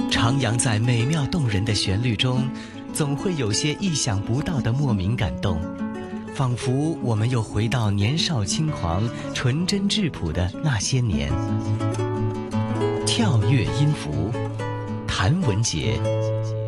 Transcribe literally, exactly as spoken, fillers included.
徜徉在美妙动人的旋律中，总会有些意想不到的莫名感动，仿佛我们又回到年少轻狂、纯真质朴的那些年。跳跃音符，谭文杰。